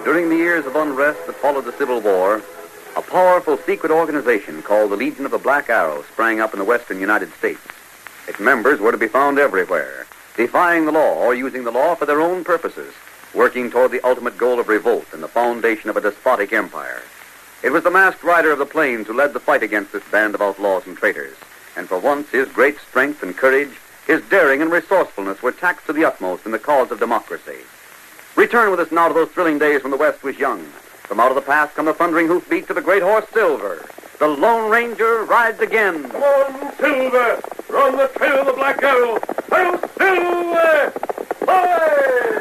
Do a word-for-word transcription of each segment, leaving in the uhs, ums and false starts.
During the years of unrest that followed the Civil War, a powerful secret organization called the Legion of the Black Arrow sprang up in the western United States. Its members were to be found everywhere, defying the law or using the law for their own purposes, working toward the ultimate goal of revolt and the foundation of a despotic empire. It was the masked rider of the plains who led the fight against this band of outlaws and traitors. And for once, his great strength and courage, his daring and resourcefulness were taxed to the utmost in the cause of democracy. Return with us now to those thrilling days when the West was young. From out of the past come the thundering hoofbeats of the great horse Silver. The Lone Ranger rides again. Come on, Silver! We're on the trail of the Black Arrow. Hail, Silver! Hi!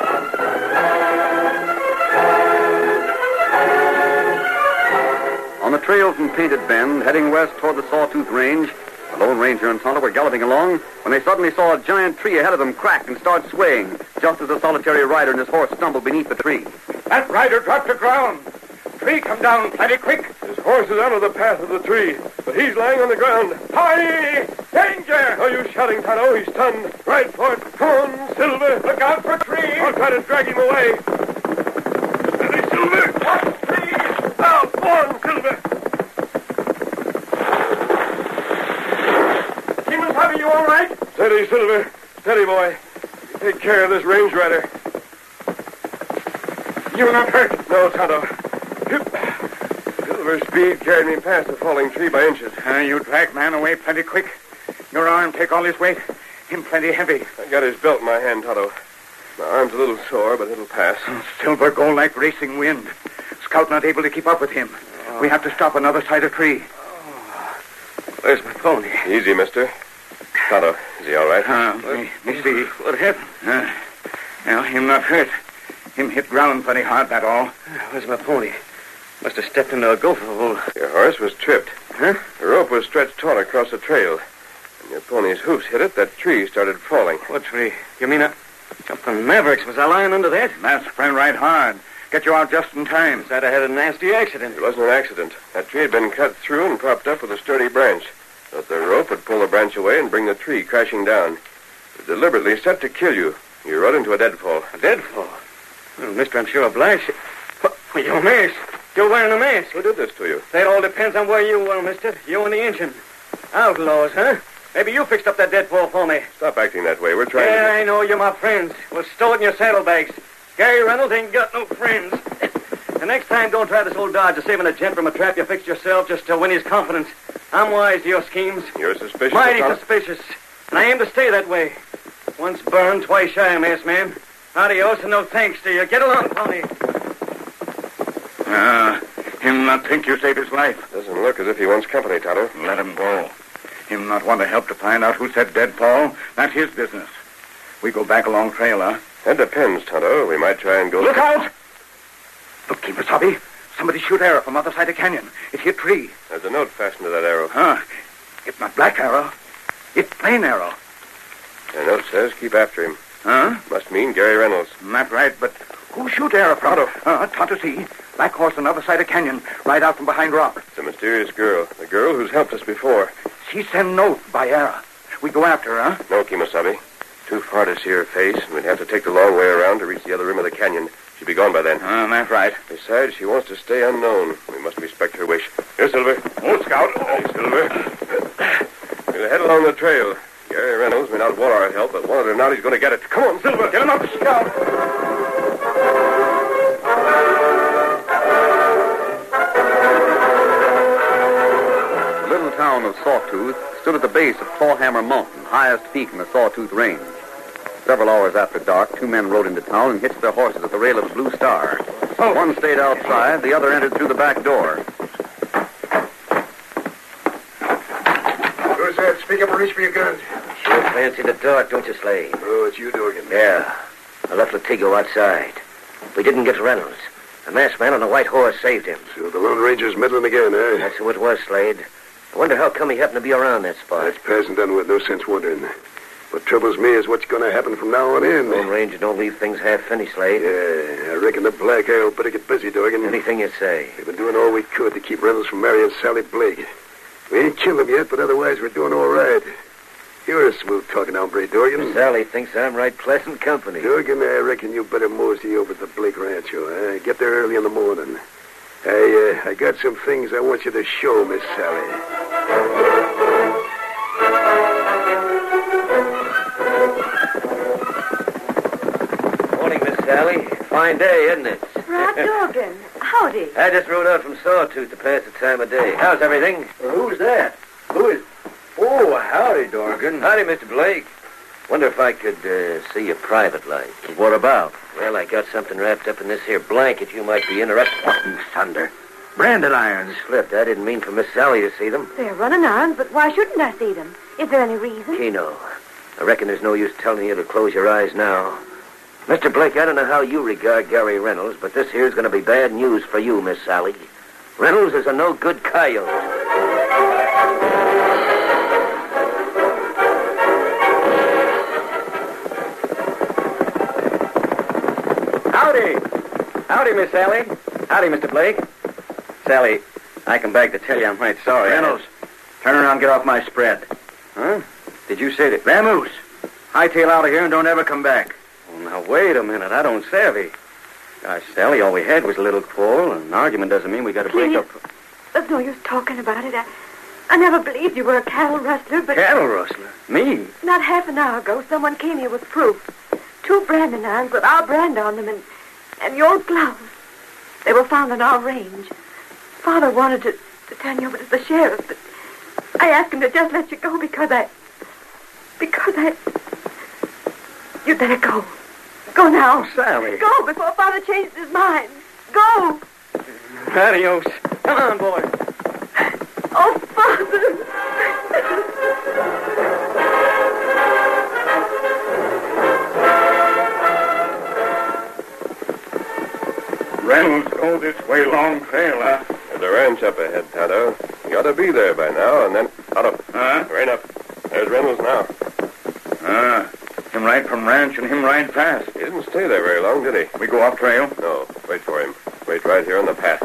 On the trail from Painted Bend, heading west toward the Sawtooth Range, the Lone Ranger and Tonto were galloping along when they suddenly saw a giant tree ahead of them crack and start swaying, just as the solitary rider and his horse stumbled beneath the tree. That rider dropped to ground. Tree come down plenty quick. His horse is out of the path of the tree, but he's lying on the ground. Hi! Danger! Are you shouting, Tonto? He's stunned. Right for it. Come on, Silver. Look out for tree. I'll try to drag him away. Steady, Silver. Watch tree. Now, go on, Silver. Are you all right? Steady, Silver. Steady, boy. You take care of this range rider. You're not hurt? No, Tonto. Silver's speed carried me past the falling tree by inches. Uh, you drag man away plenty quick. Your arm take all his weight. Him plenty heavy. I got his belt in my hand, Tonto. My arm's a little sore, but it'll pass. Oh, Silver go like racing wind. Scout not able to keep up with him. Oh. We have to stop another side of tree. Oh. Where's my pony? Easy, mister. Tonto, is he all right? Uh, me, me see. What happened? Uh, well, him not hurt. Him hit ground pretty hard, that all. Where's my pony? Must have stepped into a gopher hole. Your horse was tripped. Huh? The rope was stretched taut across the trail. When your pony's hoofs hit it, that tree started falling. What tree? You mean a jumping Mavericks? Was I lying under that? That sprang right hard. Get you out just in time. Said I had a nasty accident. It wasn't an accident. That tree had been cut through and propped up with a sturdy branch. But the rope would pull the branch away and bring the tree crashing down. It was deliberately set to kill you. You rode into a deadfall. A deadfall? Well, mister, I'm sure obliged. Well, your mask. You're wearing a mask. Who did this to you? That all depends on where you were, mister. You and the engine. Outlaws, huh? Maybe you fixed up that deadfall for me. Stop acting that way. We're trying yeah, to... I know. You're my friends. We'll stow it in your saddlebags. Gary Reynolds ain't got no friends. The next time, don't try this old dodge of saving a gent from a trap you fixed yourself just to win his confidence. I'm wise to your schemes. You're suspicious? Mighty suspicious. And I aim to stay that way. Once burned, twice shy, masked man. Adios and no thanks to you. Get along, pony. Ah, uh, him not think you saved his life. Doesn't look as if he wants company, Tonto. Let him go. Him not want to help to find out who said deadfall. That's his business. We go back along trail, huh? That depends, Tonto. We might try and go... Look out! Look, Kemosabe. Somebody shoot arrow from other side of canyon. It hit tree. There's a note fastened to that arrow. Huh. It's not black arrow. It's plain arrow. The note says keep after him. Huh? Must mean Gary Reynolds. Not right, but who shoot arrow from? Tonto. Uh, Tonto see. Black horse on the other side of canyon. Right out from behind rock. It's a mysterious girl. The girl who's helped us before. She send note by arrow. We go after her, huh? No, Kemosabe. Too far to see her face, and we'd have to take the long way around to reach the other rim of the canyon. She'd be gone by then. Uh, that's right. Besides, she wants to stay unknown. We must respect her wish. Here, Silver. Oh, Scout. Hey, Silver. We'll head along the trail. Gary Reynolds may not want our help, but want it or not, he's going to get it. Come on, Silver. Get him up, Scout. The little town of Sawtooth stood at the base of Clawhammer Mountain, highest peak in the Sawtooth Range. Several hours after dark, two men rode into town and hitched their horses at the rail of the Blue Star. Oh. One stayed outside, the other entered through the back door. Who's that? Speak up and reach for your guns. Sure fancy the dark, don't you, Slade? Oh, it's you, Dorgan. Yeah. I left Latigo outside. We didn't get Reynolds. The masked man on a white horse saved him. So the Lone Ranger's meddling again, eh? That's who it was, Slade. I wonder how come he happened to be around that spot. That's passing done with. No sense wondering. What troubles me is what's going to happen from now on in. Lone Ranger don't leave things half finished, Slade. Yeah, I reckon the Black Arrow better get busy, Dorgan. Anything you say. We've been doing all we could to keep Reynolds from marrying Sally Blake. We ain't killed him yet, but otherwise we're doing all right. You're a smooth-talking hombre, Dorgan. Sally thinks I'm right pleasant company. Dorgan, I reckon you better mosey over to the Blake Rancho. Uh, get there early in the morning. I, uh, I got some things I want you to show, Miss Sally. Morning, Miss Sally. Fine day, isn't it? Rod Dorgan. Howdy. I just rode out from Sawtooth to pass the time of day. How's everything? Well, who's that? Who is... Oh, howdy, Dorgan. Howdy, Mister Blake. Wonder if I could uh, see you private like. What about? Well, I got something wrapped up in this here blanket you might be interested. What in thunder? Brandon irons. Slipped. I didn't mean for Miss Sally to see them. They're running irons, but why shouldn't I see them? Is there any reason? Keno, I reckon there's no use telling you to close your eyes now. Mister Blake, I don't know how you regard Gary Reynolds, but this here's going to be bad news for you, Miss Sally. Reynolds is a no-good coyote. Howdy. Howdy, Miss Sally. Howdy, Mister Blake. Sally, I come back to tell you I'm right sorry. Reynolds, turn around and get off my spread. Huh? Did you say that? Vamoose, hightail out of here and don't ever come back. Well, now, wait a minute. I don't savvy. Gosh, Sally, all we had was a little quarrel. An argument doesn't mean we got to break Please. up. There's no use talking about it. I, I never believed you were a cattle rustler, but... Cattle rustler? Me? Not half an hour ago, someone came here with proof. Two Brandon irons with our brand on them and, and your gloves. They were found in our range. Father wanted to, to turn you over to the sheriff, but I asked him to just let you go because I... Because I... You'd better go. Go now. Oh, Sally. Go before Father changes his mind. Go. Adios. Come on, boy. Oh, Father. Reynolds go this way, Long Trail, huh? There's a ranch up ahead, Tonto. You ought to be there by now, and then... Tonto, Huh? rein up. There's Reynolds now. Ah, him ride from ranch and him ride fast. He didn't stay there very long, did he? We go off trail? No, wait for him. Wait right here on the path.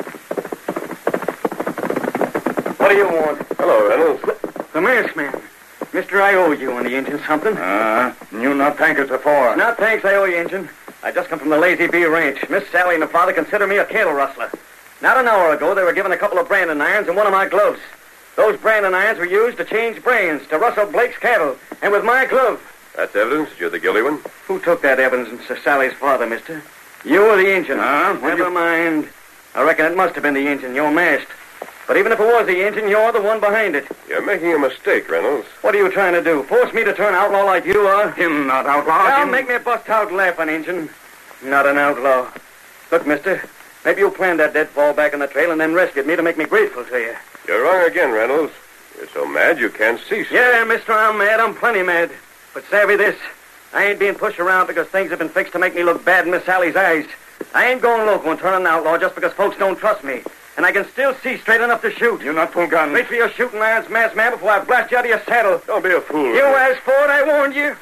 What do you want? Hello, Reynolds. The masked man. Mister, I owe you and the engine something. Ah, you not thank us afore. Not thanks, I owe you, engine. I just come from the Lazy Bee Ranch. Miss Sally and her father consider me a cattle rustler. Not an hour ago, they were given a couple of Brandon irons and one of my gloves. Those Brandon irons were used to change brains to Russell Blake's cattle, and with my glove. That's evidence that you're the guilty one? Who took that evidence, Sir Sally's father, mister? You or the engine? Huh? Never mind. I reckon it must have been the engine. You're masked. But even if it was the engine, you're the one behind it. You're making a mistake, Reynolds. What are you trying to do? Force me to turn outlaw like you are? Him not outlaw. Now him... make me bust out laughing, engine. Not an outlaw. Look, mister, maybe you planned that deadfall back on the trail and then rescued me to make me grateful to you. You're wrong again, Reynolds. You're so mad you can't see. Yeah, mister, I'm mad. I'm plenty mad. But savvy this. I ain't being pushed around because things have been fixed to make me look bad in Miss Sally's eyes. I ain't going local and turning an outlaw just because folks don't trust me. And I can still see straight enough to shoot. You not pull gun. Wait for your shooting irons, masked man, before I blast you out of your saddle. Don't be a fool. You asked for it, I warned you.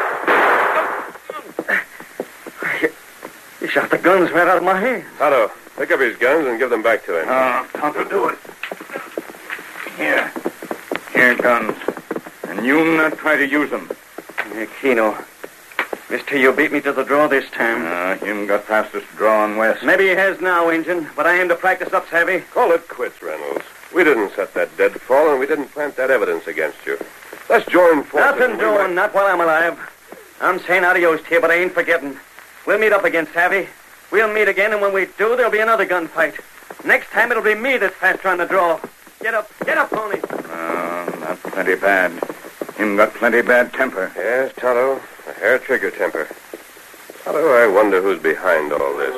You, you shot the guns right out of my hand. Tonto, pick up his guns and give them back to him. Ah, Tonto, do it. Here. Here, guns. And you not try to use them. Hey, Keno. Mister, you beat me to the draw this time. Ah, him got fastest drawing west. Maybe he has now, Injun, but I aim to practice up, savvy. Call it quits, Reynolds. We didn't set that deadfall, and we didn't plant that evidence against you. Let's join forces. Nothing and we doing, might- not while I'm alive. I'm saying adios to you, but I ain't forgetting. We'll meet up again, savvy. We'll meet again, and when we do, there'll be another gunfight. Next time, it'll be me that's faster on the draw. Get up, get up, pony. Ah, not plenty bad. Him got plenty bad temper. Yes, Tonto. A hair-trigger temper. Tonto, I wonder who's behind all this.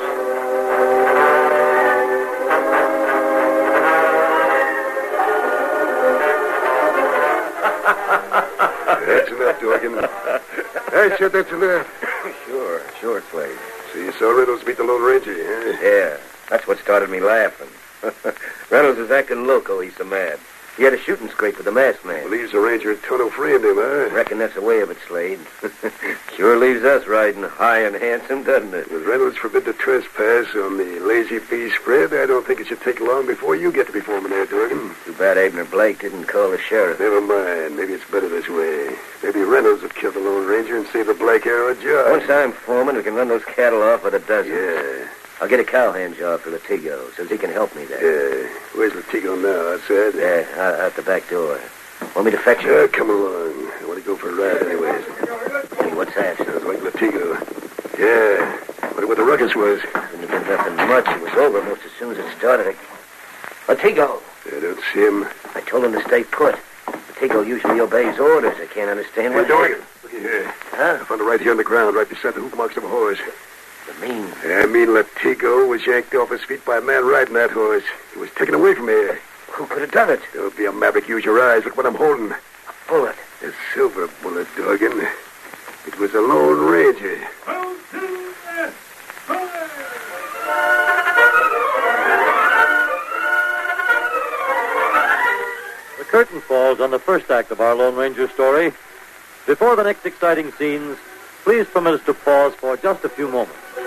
That's enough, Dorgan. I said that's enough. Sure, sure, Slade. So you saw Reynolds beat the Lone Ranger, huh? Yeah, that's what started me laughing. Reynolds is acting loco, he's so mad. He had a shooting scrape with the masked man. Believes the ranger Tonto framed him, huh? Reckon that's the way of it, Slade. Sure leaves us riding high and handsome, doesn't it? With Reynolds forbid to trespass on the Lazy B spread, I don't think it should take long before you get to be foreman there, Durgan. Too bad Abner Blake didn't call the sheriff. Never mind. Maybe it's better this way. Maybe Reynolds would kill the Lone Ranger and save the Black Arrow a job. Once I'm foreman, we can run those cattle off with a dozen. Yeah. I'll get a cowhand job for Latigo, so he can help me there. Yeah. Where's Latigo now? Outside? Yeah, out, out the back door. Want me to fetch you? Yeah, come along. I want to go for a ride anyways. Hey, what's that? Sounds like Latigo. Yeah. Wonder what the ruckus was. Couldn't have been nothing much. It was over almost as soon as it started. Latigo! I don't see him. I told him to stay put. Latigo usually obeys orders. I can't understand Hey, what... Dorgan, looky here. Huh? I found it right here on the ground, right beside the hoof marks of a horse. You mean? I mean, Latigo was yanked off his feet by a man riding that horse. He was taken away from here. Who could have done it? Don't be a maverick. Use your eyes. Look what I'm holding. A bullet. A silver bullet, Dorgan. It was a Lone Ranger. The curtain falls on the first act of our Lone Ranger story. Before the next exciting scenes, please permit us to pause for just a few moments.